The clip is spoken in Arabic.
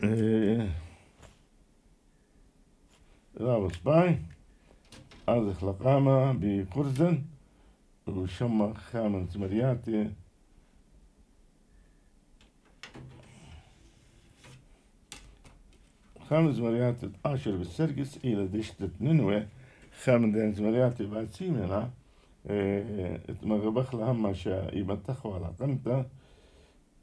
رابط باي أزخ لقامة بقرزن وشمخ خامن زمرياتي خامن زمرياتي 12 بالسرقس إلى دشتة ننوى خامن دين زمرياتي بعد سيمنا اتمغبخ لهم شا يبتخوا على قنطة